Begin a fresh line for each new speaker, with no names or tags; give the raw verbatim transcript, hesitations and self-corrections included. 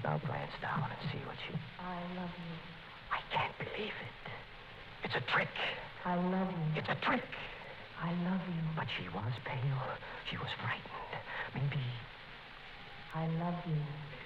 Now glance down and see what you...
I love you.
I can't believe it. It's a trick.
I love you.
It's a trick.
I love you.
But she was pale. She was frightened. Maybe...
I love you.